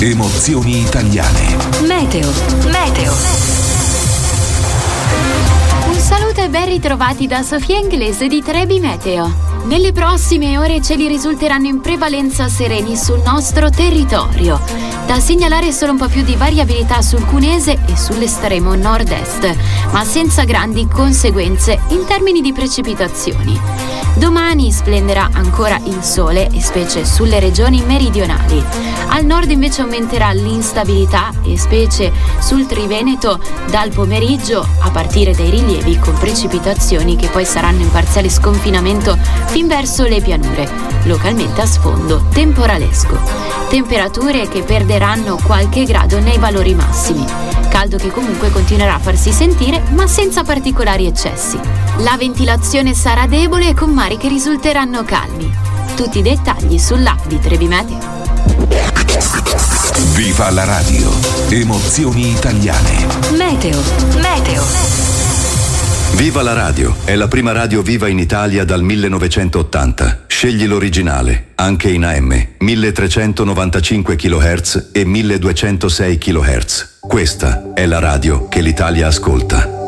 Emozioni italiane. Meteo. Un saluto e ben ritrovati da Sofia Inglese di Trebi Meteo. Nelle prossime ore i cieli risulteranno in prevalenza sereni sul nostro territorio. Da segnalare solo un po' più di variabilità sul Cunese e sull'estremo nord-est, ma senza grandi conseguenze in termini di precipitazioni. Domani splenderà ancora il sole, e specie sulle regioni meridionali. Al nord invece aumenterà l'instabilità, e specie sul Triveneto dal pomeriggio, a partire dai rilievi, con precipitazioni che poi saranno in parziale sconfinamento fin verso le pianure, localmente a sfondo temporalesco. Temperature che perderanno qualche grado nei valori massimi. Caldo che comunque continuerà a farsi sentire, ma senza particolari eccessi. La ventilazione sarà debole e con mari che risulteranno calmi. Tutti i dettagli sull'app di Trebi Meteo. Viva la radio. Emozioni italiane. Meteo. Viva la radio, è la prima radio viva in Italia dal 1980. Scegli l'originale, anche in AM, 1395 kHz e 1206 kHz. Questa è la radio che l'Italia ascolta.